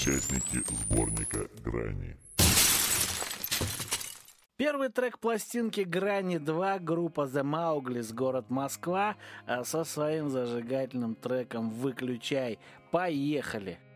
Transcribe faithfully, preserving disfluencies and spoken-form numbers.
участники сборника «Грани». Первый трек пластинки «Грани два» группа The Maugli's, город Москва, со своим зажигательным треком «Выключай». Поехали!